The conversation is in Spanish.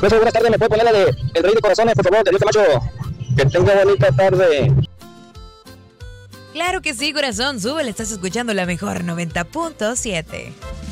Pues buenas tardes, ¿me puede poner la de El Rey de Corazones, por favor, de Dios Camacho? Que tenga bonita tarde. Claro que sí, corazón, súbele, estás escuchando la mejor 90.7.